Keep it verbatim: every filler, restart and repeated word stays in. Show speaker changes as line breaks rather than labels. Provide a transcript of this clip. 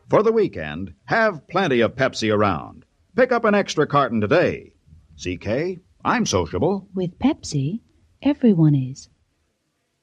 For the weekend, have plenty of Pepsi around. Pick up an extra carton today. C K, I'm sociable.
With Pepsi, everyone is.